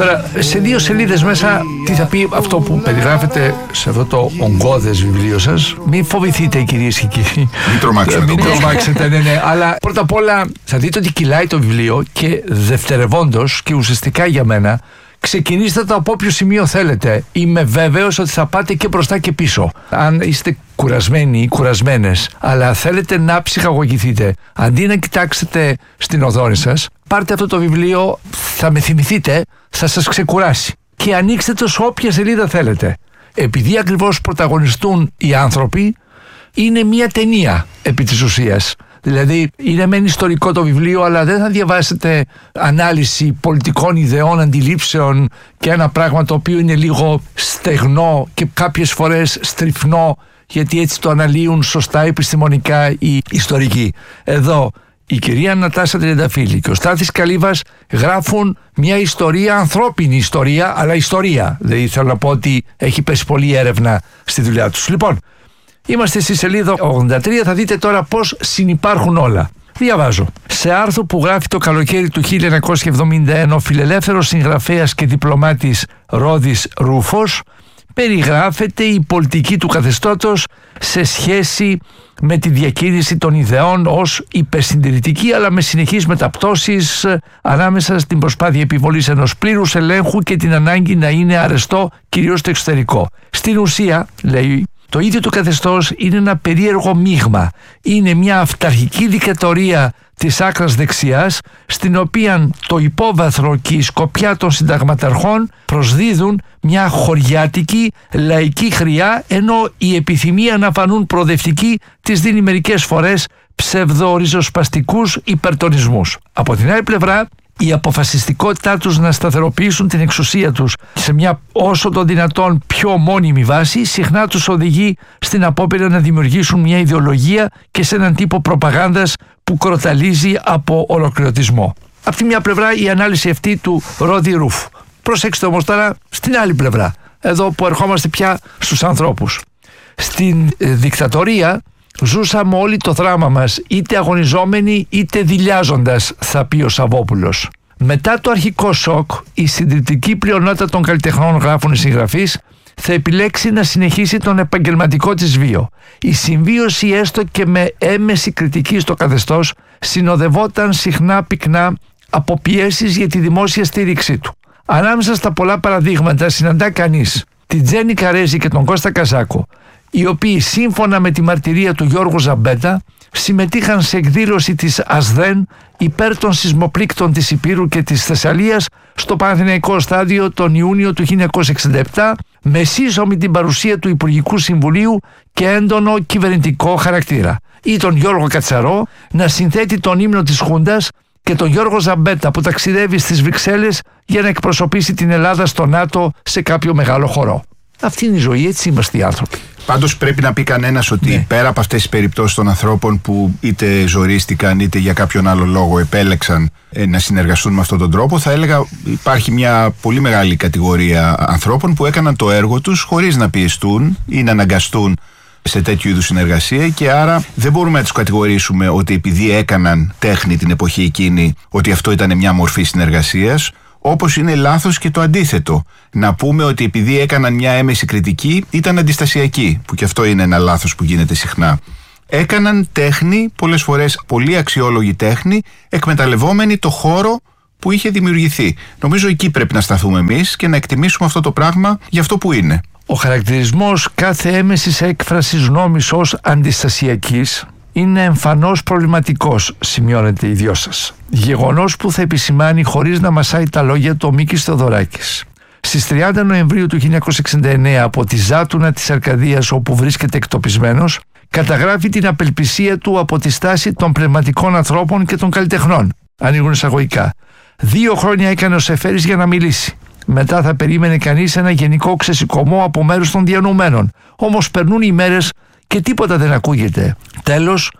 Τώρα, σε 2 σελίδες μέσα, τι θα πει αυτό που περιγράφεται σε αυτό το ογκώδες βιβλίο σας? Μην φοβηθείτε, κυρίες και κύριοι. Μην τρομάξετε. Μην τρομάξετε, ναι. Αλλά πρώτα απ' όλα θα δείτε ότι κυλάει το βιβλίο και δευτερευόντως και ουσιαστικά για μένα, ξεκινήστε το από όποιο σημείο θέλετε. Είμαι βέβαιος ότι θα πάτε και μπροστά και πίσω. Αν είστε κουρασμένοι ή κουρασμένες, αλλά θέλετε να ψυχαγωγηθείτε, αντί να κοιτάξετε στην οθόνη σας, πάρτε αυτό το βιβλίο, θα με θυμηθείτε, θα σας ξεκουράσει. Και ανοίξτε το σε όποια σελίδα θέλετε. Επειδή ακριβώς πρωταγωνιστούν οι άνθρωποι, είναι μια ταινία επί της ουσίας. Δηλαδή είναι μεν ιστορικό το βιβλίο, αλλά δεν θα διαβάσετε ανάλυση πολιτικών ιδεών, αντιλήψεων και ένα πράγμα το οποίο είναι λίγο στεγνό και κάποιες φορές στριφνό, γιατί έτσι το αναλύουν σωστά επιστημονικά οι ιστορικοί. Εδώ η κυρία Νατάσα Τριανταφύλλη και ο Στάθης Καλύβας γράφουν μια ιστορία, ανθρώπινη ιστορία, αλλά ιστορία. Δηλαδή θέλω να πω ότι έχει πέσει πολλή έρευνα στη δουλειά τους. Λοιπόν, είμαστε στη σελίδα 83, θα δείτε τώρα πώς συνυπάρχουν όλα. Διαβάζω. Σε άρθρο που γράφει το καλοκαίρι του 1971 ο φιλελεύθερος συγγραφέας και διπλωμάτης Ρόδης Ρούφος περιγράφεται η πολιτική του καθεστώτος σε σχέση με τη διακίνηση των ιδεών ως υπερσυντηρητική, αλλά με συνεχείς μεταπτώσεις ανάμεσα στην προσπάθεια επιβολής ενός πλήρους ελέγχου και την ανάγκη να είναι αρεστό κυρίως στο εξωτερικό. Στην ουσία, λέει, το ίδιο το καθεστώς είναι ένα περίεργο μείγμα. Είναι μια αυταρχική δικτατορία της άκρας δεξιάς, στην οποία το υπόβαθρο και η σκοπιά των συνταγματαρχών προσδίδουν μια χωριάτικη λαϊκή χρειά, ενώ η επιθυμία να φανούν προοδευτικοί της δίνει μερικές φορές ψευδοριζοσπαστικούς υπερτονισμούς. Από την άλλη πλευρά, η αποφασιστικότητά τους να σταθεροποιήσουν την εξουσία τους σε μια όσο το δυνατόν πιο μόνιμη βάση συχνά τους οδηγεί στην απόπειρα να δημιουργήσουν μια ιδεολογία και σε έναν τύπο προπαγάνδας που κροταλίζει από ολοκληρωτισμό. Από τη μια πλευρά η ανάλυση αυτή του Ρόδη Ρούφ. Προσέξτε όμως τώρα στην άλλη πλευρά, εδώ που ερχόμαστε πια στους ανθρώπους. Στην δικτατορία ζούσαμε όλοι το δράμα μας, είτε αγωνιζόμενοι είτε δειλιάζοντας, θα πει ο Σαββόπουλος. Μετά το αρχικό σοκ, η συντηρητική πλειονότητα των καλλιτεχνών, γράφουν οι συγγραφείς, θα επιλέξει να συνεχίσει τον επαγγελματικό της βίο. Η συμβίωση, έστω και με έμεση κριτική στο καθεστώς, συνοδευόταν συχνά πυκνά από πιέσεις για τη δημόσια στήριξή του. Ανάμεσα στα πολλά παραδείγματα συναντά κανείς την Τζέννη Καρέζη και τον Κώστα Καζάκο, οι οποίοι σύμφωνα με τη μαρτυρία του Γιώργου Ζαμπέτα συμμετείχαν σε εκδήλωση της ΑΣΔΕΝ υπέρ των σεισμοπλήκτων της Ηπείρου και της Θεσσαλίας στο Παναθηναϊκό Στάδιο τον Ιούνιο του 1967, με σύσσωμη την παρουσία του Υπουργικού Συμβουλίου και έντονο κυβερνητικό χαρακτήρα, ή τον Γιώργο Κατσαρό να συνθέτει τον ύμνο της Χούντας και τον Γιώργο Ζαμπέτα που ταξιδεύει στις Βρυξέλλες για να εκπροσωπήσει την Ελλάδα στο ΝΑΤΟ σε κάποιο μεγάλο χορό. Αυτή είναι η ζωή, έτσι είμαστε οι άνθρωποι. Πάντως πρέπει να πει κανένας ότι πέρα από αυτές τις περιπτώσεις των ανθρώπων που είτε ζορίστηκαν είτε για κάποιον άλλο λόγο επέλεξαν να συνεργαστούν με αυτόν τον τρόπο, θα έλεγα υπάρχει μια πολύ μεγάλη κατηγορία ανθρώπων που έκαναν το έργο τους χωρίς να πιεστούν ή να αναγκαστούν σε τέτοιου είδους συνεργασία, και άρα δεν μπορούμε να τους κατηγορήσουμε ότι επειδή έκαναν τέχνη την εποχή εκείνη ότι αυτό ήταν μια μορφή συνεργασίας. Όπως είναι λάθος και το αντίθετο. Να πούμε ότι επειδή έκαναν μια έμεση κριτική ήταν αντιστασιακοί, που και αυτό είναι ένα λάθος που γίνεται συχνά. Έκαναν τέχνη, πολλές φορές πολύ αξιόλογη τέχνη, εκμεταλλευόμενοι το χώρο που είχε δημιουργηθεί. Νομίζω εκεί πρέπει να σταθούμε εμείς και να εκτιμήσουμε αυτό το πράγμα για αυτό που είναι. Ο χαρακτηρισμός κάθε έμεσης έκφρασης γνώμης ως αντιστασιακής είναι εμφανώς προβληματικός, σημειώνεται η δυο σας. Γεγονός που θα επισημάνει χωρίς να μασάει τα λόγια του ο Μίκης Θεοδωράκης. Στις 30 Νοεμβρίου του 1969 από τη Ζάτουνα της Αρκαδίας, όπου βρίσκεται εκτοπισμένος, καταγράφει την απελπισία του από τη στάση των πνευματικών ανθρώπων και των καλλιτεχνών. Ανοίγουν εισαγωγικά. 2 χρόνια έκανε ο Σεφέρης για να μιλήσει. Μετά θα περίμενε κανείς ένα γενικό ξεσηκωμό από μέρους των διανοουμένων. Όμως περνούν οι μέρες και τίποτα δεν ακούγεται. Τέλος,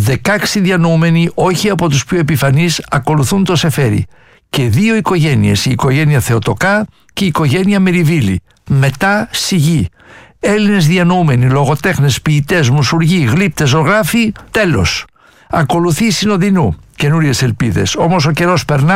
16 διανοούμενοι, όχι από τους πιο επιφανείς, ακολουθούν το Σεφέρι. Και 2 οικογένειες, η οικογένεια Θεοτοκά και η οικογένεια Μεριβίλη. Μετά σιγή. Έλληνες διανοούμενοι, λογοτέχνες, ποιητές, μουσουργοί, γλύπτες, ζωγράφοι, τέλος. Ακολουθεί Συνοδεινού, καινούριες ελπίδες. Όμως ο καιρός περνά,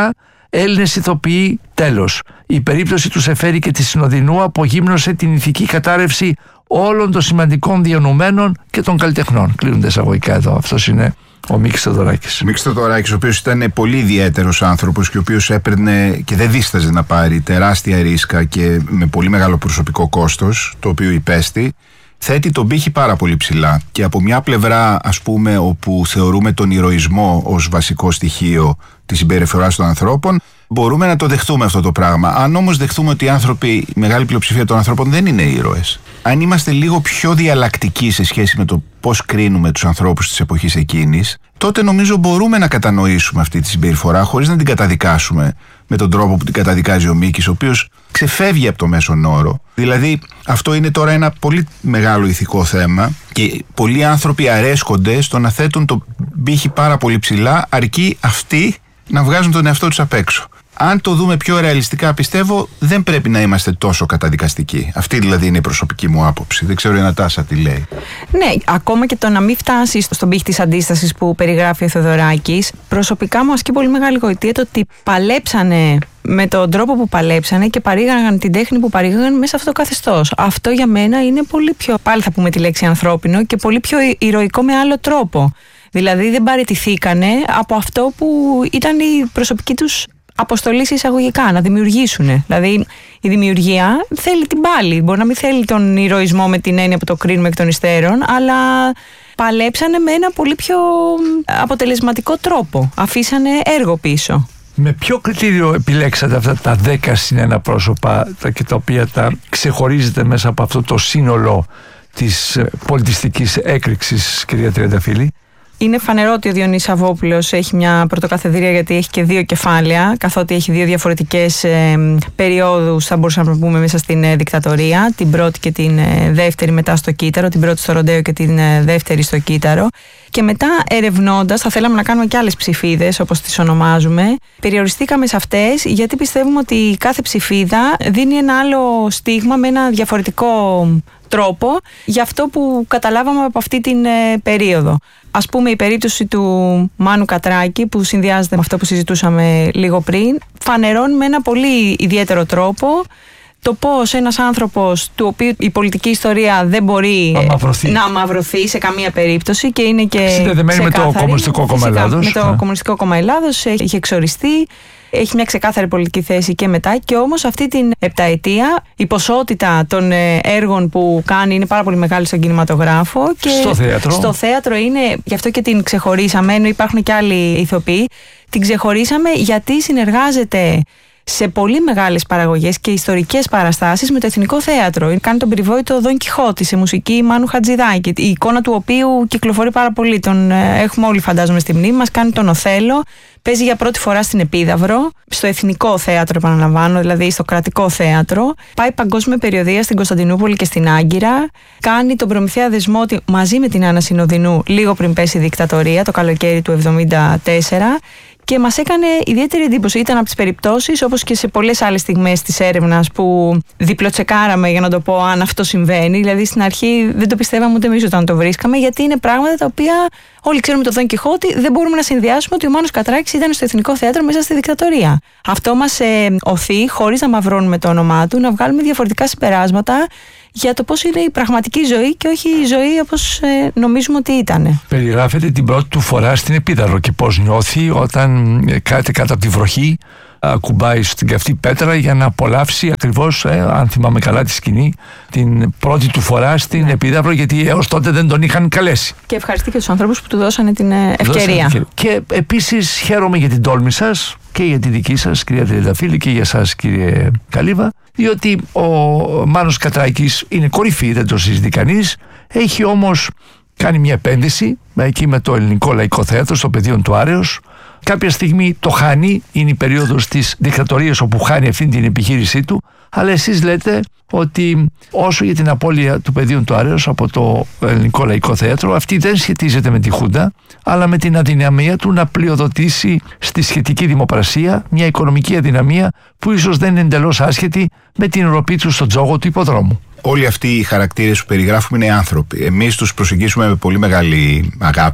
Έλληνες ηθοποιοί, τέλος. Η περίπτωση του Σεφέρη και της Συνοδεινού απογύμνωσε την ηθική κατάρρευση όλων των σημαντικών διανοουμένων και των καλλιτεχνών. Κλείνονται εισαγωγικά εδώ. Αυτός είναι ο Μίκης Θεοδωράκης. Ο Μίκης Θεοδωράκης, ο οποίος ήταν πολύ ιδιαίτερος άνθρωπος και ο οποίος έπαιρνε και δεν δίσταζε να πάρει τεράστια ρίσκα και με πολύ μεγάλο προσωπικό κόστος, το οποίο υπέστη, θέτει τον πύχη πάρα πολύ ψηλά. Και από μια πλευρά, ας πούμε, όπου θεωρούμε τον ηρωισμό ως βασικό στοιχείο της συμπεριφοράς των ανθρώπων, μπορούμε να το δεχτούμε αυτό το πράγμα. Αν όμως δεχτούμε ότι οι άνθρωποι, η μεγάλη πλειοψηφία των ανθρώπων δεν είναι ήρωες, αν είμαστε λίγο πιο διαλλακτικοί σε σχέση με το πώς κρίνουμε τους ανθρώπους της εποχής εκείνης, τότε νομίζω μπορούμε να κατανοήσουμε αυτή τη συμπεριφορά χωρίς να την καταδικάσουμε με τον τρόπο που την καταδικάζει ο Μίκης, ο οποίος ξεφεύγει από το μέσον όρο. Δηλαδή, αυτό είναι τώρα ένα πολύ μεγάλο ηθικό θέμα και πολλοί άνθρωποι αρέσκονται στο να θέτουν το πύχη πάρα πολύ ψηλά, αρκεί αυτοί να βγάζουν τον εαυτό τους απ' έξω. Αν το δούμε πιο ρεαλιστικά, πιστεύω δεν πρέπει να είμαστε τόσο καταδικαστικοί. Αυτή δηλαδή είναι η προσωπική μου άποψη. Δεν ξέρω η Νατάσα τι λέει. Ναι, ακόμα και το να μην φτάσει στον πύχη της αντίστασης που περιγράφει ο Θεοδωράκης, προσωπικά μου ασκεί πολύ μεγάλη γοητεία το ότι παλέψανε με τον τρόπο που παλέψανε και παρήγαγαν την τέχνη που παρήγαγαν μέσα σε αυτό το καθεστώς. Αυτό για μένα είναι πολύ πιο, πάλι θα πούμε τη λέξη ανθρώπινο, και πολύ πιο ηρωικό με άλλο τρόπο. Δηλαδή δεν παραιτηθήκανε από αυτό που ήταν η προσωπική τους αποστολή εισαγωγικά, να δημιουργήσουν. Δηλαδή η δημιουργία θέλει την πάλη. Μπορεί να μην θέλει τον ηρωισμό με την έννοια που το κρίνουμε εκ των υστέρων, αλλά παλέψανε με ένα πολύ πιο αποτελεσματικό τρόπο. Αφήσανε έργο πίσω. Με ποιο κριτήριο επιλέξατε αυτά τα 10+1 πρόσωπα και τα οποία τα ξεχωρίζετε μέσα από αυτό το σύνολο της πολιτιστικής έκρηξης, κυρία Τριανταφύλλη? Είναι φανερό ότι ο Διονύσης Σαββόπουλος έχει μια πρωτοκαθεδρία, γιατί έχει και 2 κεφάλαια, καθότι έχει 2 διαφορετικές περιόδους, θα μπορούσαμε να πούμε, μέσα στην δικτατορία. Την πρώτη και την δεύτερη μετά στο Κύτταρο, την πρώτη στο Ροντέο και την δεύτερη στο Κύτταρο. Και μετά, ερευνώντας, θα θέλαμε να κάνουμε και άλλες ψηφίδες, όπως τις ονομάζουμε. Περιοριστήκαμε σε αυτές, γιατί πιστεύουμε ότι κάθε ψηφίδα δίνει ένα άλλο στίγμα με ένα διαφορετικό τρόπο για αυτό που καταλάβαμε από αυτή την περίοδο. Ας πούμε, η περίπτωση του Μάνου Κατράκη, που συνδυάζεται με αυτό που συζητούσαμε λίγο πριν, φανερώνει με ένα πολύ ιδιαίτερο τρόπο το πώς ένας άνθρωπος, του οποίου η πολιτική ιστορία δεν μπορεί να αμαυρωθεί σε καμία περίπτωση και είναι και συνδεδεμένη με το Κομμουνιστικό Κόμμα Ελλάδος. Με το Κομμουνιστικό Κόμμα Ελλάδος έχει εξοριστεί. Έχει μια ξεκάθαρη πολιτική θέση και μετά, και όμως αυτή την επταετία η ποσότητα των έργων που κάνει είναι πάρα πολύ μεγάλη στον κινηματογράφο και στο θέατρο είναι, γι' αυτό και την ξεχωρίσαμε, ενώ υπάρχουν και άλλοι ηθοποιοί, την ξεχωρίσαμε γιατί συνεργάζεται σε πολύ μεγάλες παραγωγές και ιστορικές παραστάσεις με το Εθνικό Θέατρο. Κάνει τον περιβόητο Δον Κιχώτη σε μουσική Μάνου Χατζηδάκη, η εικόνα του οποίου κυκλοφορεί πάρα πολύ. Τον έχουμε όλοι, φαντάζομαι, στη μνήμη μας. Κάνει τον Οθέλο. Παίζει για πρώτη φορά στην Επίδαυρο, στο Εθνικό Θέατρο, επαναλαμβάνω, δηλαδή στο Κρατικό Θέατρο. Πάει παγκόσμια περιοδεία στην Κωνσταντινούπολη και στην Άγκυρα. Κάνει τον Προμηθέα Δεσμότη μαζί με την Άννα Συνοδεινού λίγο πριν πέσει η δικτατορία, το καλοκαίρι του 1974. Και μας έκανε ιδιαίτερη εντύπωση. Ήταν από τις περιπτώσεις, όπως και σε πολλές άλλες στιγμές της έρευνας, που διπλοτσεκάραμε, για να το πω, αν αυτό συμβαίνει. Δηλαδή στην αρχή δεν το πιστεύαμε ούτε εμείς όταν το βρίσκαμε, γιατί είναι πράγματα τα οποία όλοι ξέρουμε το Δον Κιχώτη, δεν μπορούμε να συνδυάσουμε ότι ο Μάνος Κατράκης ήταν στο Εθνικό Θέατρο μέσα στη δικτατορία. Αυτό μας οθεί, χωρίς να μαυρώνουμε το όνομά του, να βγάλουμε διαφορετικά συμπεράσματα για το πώς είναι η πραγματική ζωή και όχι η ζωή όπως νομίζουμε ότι ήταν. Περιγράφεται την πρώτη του φορά στην Επίδαυρο και πώς νιώθει όταν κάτω από τη βροχή ακουμπάει στην καυτή πέτρα για να απολαύσει ακριβώς, αν θυμάμαι καλά τη σκηνή, την πρώτη του φορά στην Επίδαυρο, γιατί έως τότε δεν τον είχαν καλέσει. Και ευχαριστεί και τους ανθρώπους που του δώσανε την ευκαιρία. Και επίσης χαίρομαι για την τόλμη σας και για τη δική σας, κυρία Τριανταφύλλη, και για σας, κύριε Καλύβα, διότι ο Μάνος Κατράκης είναι κορυφή, δεν το συζητεί κανείς. Έχει όμως κάνει μια επένδυση εκεί με το Ελληνικό Λαϊκό Θέατρο στο Πεδίο του Άρεως. Κάποια στιγμή το χάνει, είναι η περίοδος της δικτατορίας όπου χάνει αυτή την επιχείρησή του, αλλά εσείς λέτε ότι όσο για την απώλεια του Πεδίου του Άρεως από το Ελληνικό Λαϊκό Θέατρο, αυτή δεν σχετίζεται με τη Χούντα, αλλά με την αδυναμία του να πλειοδοτήσει στη σχετική δημοπρασία, μια οικονομική αδυναμία που ίσως δεν είναι εντελώς άσχετη με την ροπή του στον τζόγο του υποδρόμου. Όλοι αυτοί οι χαρακτήρες που περιγράφουμε είναι άνθρωποι. Εμείς τους προσεγγίσουμε με πολύ μεγάλη αγάπη,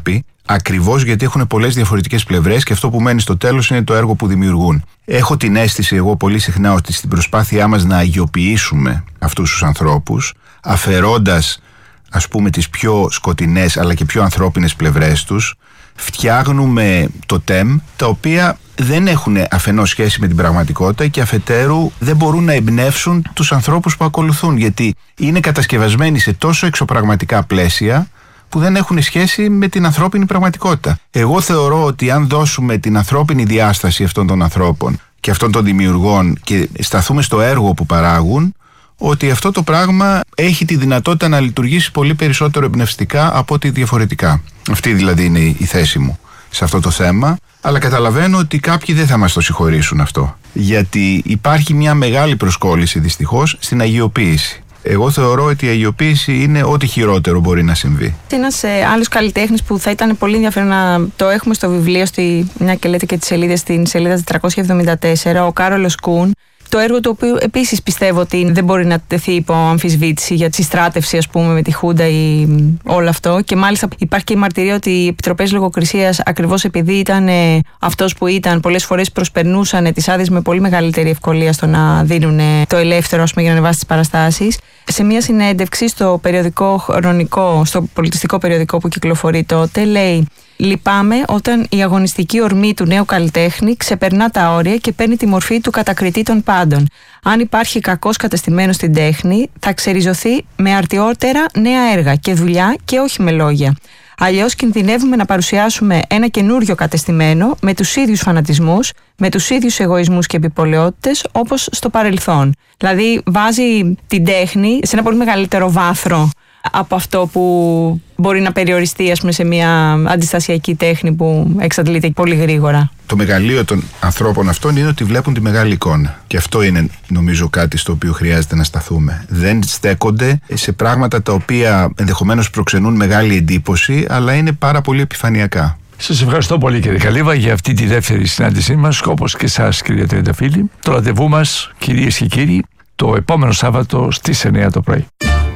ακριβώς γιατί έχουν πολλές διαφορετικές πλευρές και αυτό που μένει στο τέλος είναι το έργο που δημιουργούν. Έχω την αίσθηση εγώ πολύ συχνά ότι στην προσπάθειά μας να αγιοποιήσουμε αυτούς τους ανθρώπους, αφαιρώντας ας πούμε τις πιο σκοτεινές αλλά και πιο ανθρώπινες πλευρές τους, φτιάχνουμε τοτέμ τα οποία δεν έχουν αφενός σχέση με την πραγματικότητα και αφετέρου δεν μπορούν να εμπνεύσουν τους ανθρώπους που ακολουθούν, γιατί είναι κατασκευασμένοι σε τόσο εξωπραγματικά πλαίσια που δεν έχουν σχέση με την ανθρώπινη πραγματικότητα. Εγώ θεωρώ ότι αν δώσουμε την ανθρώπινη διάσταση αυτών των ανθρώπων και αυτών των δημιουργών και σταθούμε στο έργο που παράγουν, ότι αυτό το πράγμα έχει τη δυνατότητα να λειτουργήσει πολύ περισσότερο εμπνευστικά από ότι διαφορετικά. Αυτή δηλαδή είναι η θέση μου σε αυτό το θέμα, αλλά καταλαβαίνω ότι κάποιοι δεν θα μας το συγχωρήσουν αυτό, γιατί υπάρχει μια μεγάλη προσκόλληση δυστυχώς στην αγιοποίηση. Εγώ θεωρώ ότι η αγιοποίηση είναι ό,τι χειρότερο μπορεί να συμβεί. Ένας άλλος καλλιτέχνης που θα ήταν πολύ ενδιαφέρον να το έχουμε στο βιβλίο, μια και λέτε και τις σελίδες, στην σελίδα 474, ο Κάρολος Κουν. Το έργο του οποίου επίσης πιστεύω ότι δεν μπορεί να τεθεί υπό αμφισβήτηση για τη συστράτευση, ας πούμε, με τη Χούντα ή όλο αυτό. Και μάλιστα υπάρχει και η μαρτυρία ότι οι επιτροπές λογοκρισίας, ακριβώς επειδή ήταν αυτός που ήταν, πολλές φορές προσπερνούσαν τις άδειες με πολύ μεγαλύτερη ευκολία στο να δίνουν το ελεύθερο, ας πούμε, για να ανεβάσει τις παραστάσεις. Σε μια συνέντευξη στο περιοδικό Χρονικό, στο πολιτιστικό περιοδικό που κυκλοφορεί τότε, λέει: «Λυπάμαι όταν η αγωνιστική ορμή του νέου καλλιτέχνη ξεπερνά τα όρια και παίρνει τη μορφή του κατακριτή των πάντων. Αν υπάρχει κακός κατεστημένος στην τέχνη, θα ξεριζωθεί με αρτιότερα νέα έργα και δουλειά και όχι με λόγια. Αλλιώς κινδυνεύουμε να παρουσιάσουμε ένα καινούριο κατεστημένο με τους ίδιους φανατισμούς, με τους ίδιους εγωισμούς και επιπολαιότητες όπως στο παρελθόν». Δηλαδή βάζει την τέχνη σε ένα πολύ μεγαλύτερο βάθρο από αυτό που μπορεί να περιοριστεί, ας πούμε, σε μια αντιστασιακή τέχνη που εξαντλείται πολύ γρήγορα. Το μεγαλείο των ανθρώπων αυτών είναι ότι βλέπουν τη μεγάλη εικόνα. Και αυτό είναι, νομίζω, κάτι στο οποίο χρειάζεται να σταθούμε. Δεν στέκονται σε πράγματα τα οποία ενδεχομένως προξενούν μεγάλη εντύπωση, αλλά είναι πάρα πολύ επιφανειακά. Σας ευχαριστώ πολύ, κύριε Καλύβα, για αυτή τη δεύτερη συνάντησή μας, όπως και εσάς, κύριε Τριανταφύλλη. Το ραντεβού μας, κυρίες και κύριοι, το επόμενο Σάββατο στις 9 το πρωί.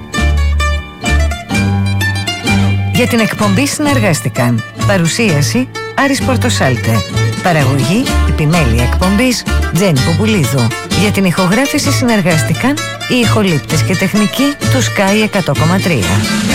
Για την εκπομπή συνεργάστηκαν παρουσίαση Άρης Πορτοσάλτε, παραγωγή επιμέλεια εκπομπής Τζέννη Πουπουλίδου. Για την ηχογράφηση συνεργάστηκαν οι ηχολήπτες και τεχνικοί του Sky 100,3.